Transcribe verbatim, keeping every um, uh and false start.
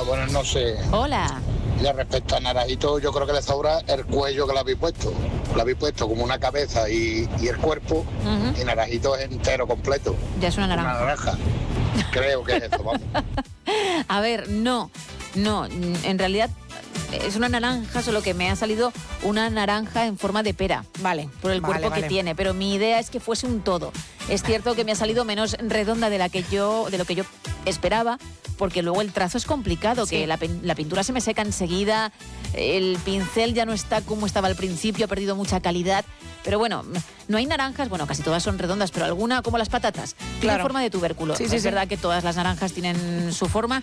Hola, buenas noches. Hola. Ya respecto a Naranjito, yo creo que le sobra el cuello que le habéis puesto. Lo habéis puesto como una cabeza y, y el cuerpo, uh-huh. y Naranjito es entero, completo. Ya es una naranja. Una naranja. Creo que es eso, vamos. A ver, no, no, en realidad es una naranja, solo que me ha salido una naranja en forma de pera. Vale. Por el vale, cuerpo vale. que tiene, pero mi idea es que fuese un todo. Es cierto que me ha salido menos redonda de la que yo, de lo que yo esperaba, porque luego el trazo es complicado, sí. que la, la pintura se me seca enseguida, el pincel ya no está como estaba al principio, ha perdido mucha calidad. Pero bueno, no hay naranjas, bueno, casi todas son redondas, pero alguna, como las patatas, tiene claro. forma de tubérculo. Sí, es sí, verdad sí. que todas las naranjas tienen su forma,